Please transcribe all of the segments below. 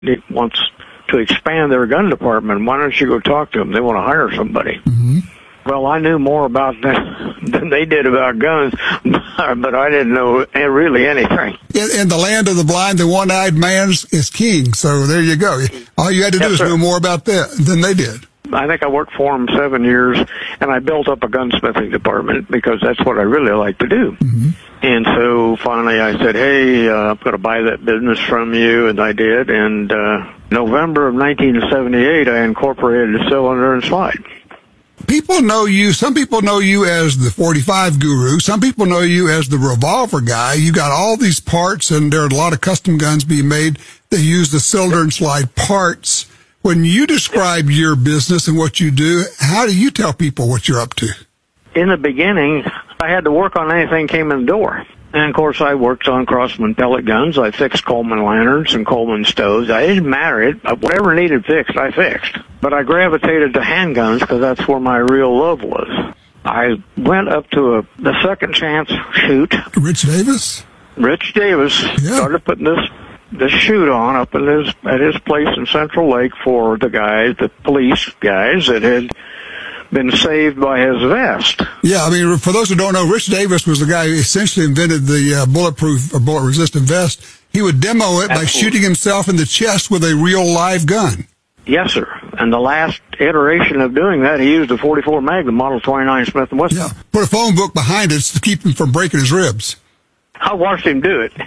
wants to expand their gun department. Why don't you go talk to them? They want to hire somebody. Mm-hmm. Well, I knew more about that than they did about guns, but I didn't know really anything. In the land of the blind, the one-eyed man is king. So there you go. All you had to do is know more about that than they did. I think I worked for them 7 years, and I built up a gunsmithing department because that's what I really like to do. Mm-hmm. And so finally I said, hey, I'm going to buy that business from you, and I did. And November of 1978, I incorporated Cylinder and Slide. People know you. Some people know you as the 45 guru. Some people know you as the revolver guy. You got all these parts, and there are a lot of custom guns being made that use the Cylinder and Slide parts. When you describe your business and what you do, how do you tell people what you're up to? In the beginning, I had to work on anything came in the door. And, of course, I worked on Crossman pellet guns. I fixed Coleman lanterns and Coleman stoves. I didn't matter. Whatever needed fixed, I fixed. But I gravitated to handguns because that's where my real love was. I went up to the Second Chance shoot. Rich Davis? Rich Davis started putting this shoot on up at his place in Central Lake for the police guys that had been saved by his vest. Yeah, I mean, for those who don't know, Rich Davis was the guy who essentially invented the bulletproof or bullet-resistant vest. He would demo it by shooting himself in the chest with a real live gun. Yes, sir. And the last iteration of doing that, he used a 44 Magnum Model 29 Smith & Wesson. Yeah, put a phone book behind it to keep him from breaking his ribs. I watched him do it.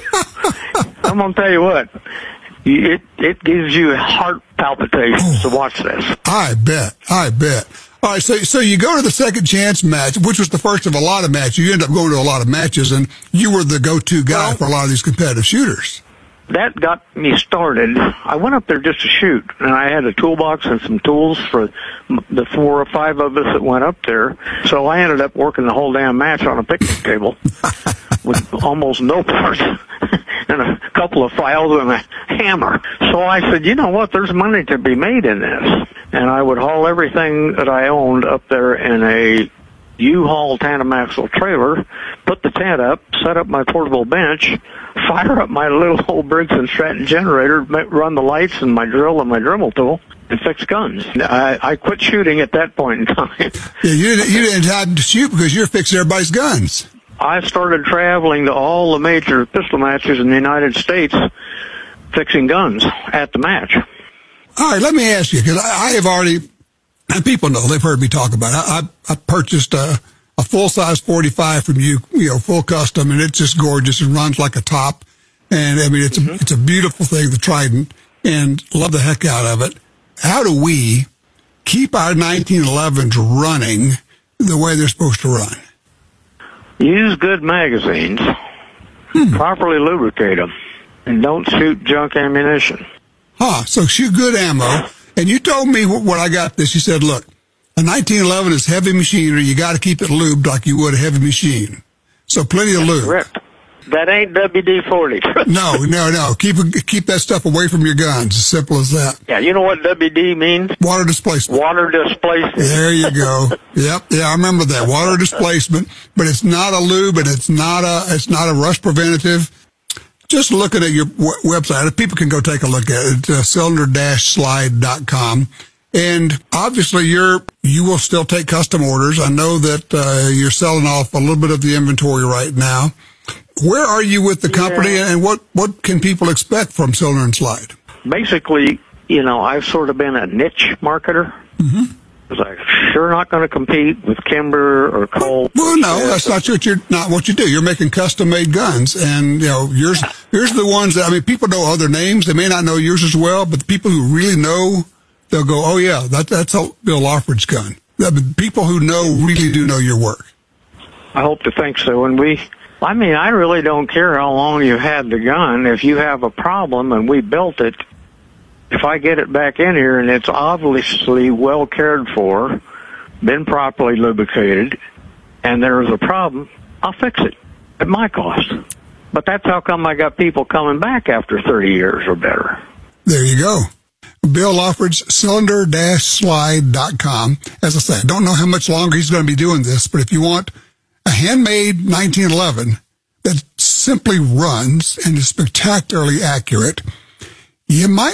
I'm going to tell you what. It gives you heart palpitations to watch this. I bet. All right, so you go to the Second Chance match, which was the first of a lot of matches. You end up going to a lot of matches, and you were the go-to guy for a lot of these competitive shooters. That got me started. I went up there just to shoot, and I had a toolbox and some tools for the 4 or 5 of us that went up there. So I ended up working the whole damn match on a picnic table with almost no parts and a couple of files and a hammer. So I said, you know what, there's money to be made in this. And I would haul everything that I owned up there in a U-Haul tandem axle trailer, put the tent up, set up my portable bench, fire up my little old Briggs & Stratton generator, run the lights and my drill and my Dremel tool, and fix guns. I quit shooting at that point in time. Yeah, you didn't have to shoot because you're fixing everybody's guns. I started traveling to all the major pistol matches in the United States fixing guns at the match. All right, let me ask you, because I have already, and people know, they've heard me talk about it. I purchased a full-size 45 from you, full custom, and it's just gorgeous and runs like a top. And, I mean, it's a beautiful thing, the Trident, and love the heck out of it. How do we keep our 1911s running the way they're supposed to run? Use good magazines, properly lubricate them, and don't shoot junk ammunition. So shoot good ammo. And you told me when I got this, you said, look, a 1911 is heavy machinery. You got to keep it lubed like you would a heavy machine. So plenty of lube. Correct. That ain't WD-40. No. Keep that stuff away from your guns. As simple as that. Yeah, you know what WD means? Water displacement. Water displacement. There you go. Yep. Yeah, I remember that. Water displacement. But it's not a lube and it's not a rust preventative. Just looking at your website, people can go take a look at it, cylinder-slide.com. And obviously you will still take custom orders. I know that you're selling off a little bit of the inventory right now. Where are you with the company, and what can people expect from Cylinder and Slide? Basically, I've sort of been a niche marketer. Mm-hmm. Because I'm sure not going to compete with Kimber or Colt. Well, no, that's not what you do. You're making custom-made guns, and yours are the ones that people know other names. They may not know yours as well, but the people who really know, they'll go, oh yeah, that's Bill Lawford's gun. The people who know really do know your work. I hope to think so. And I really don't care how long you had the gun. If you have a problem and we built it, if I get it back in here and it's obviously well cared for, been properly lubricated, and there's a problem, I'll fix it at my cost. But that's how come I got people coming back after 30 years or better. There you go. Bill Lawford's cylinder-slide.com. As I said, I don't know how much longer he's going to be doing this, but if you want a handmade 1911 that simply runs and is spectacularly accurate, You might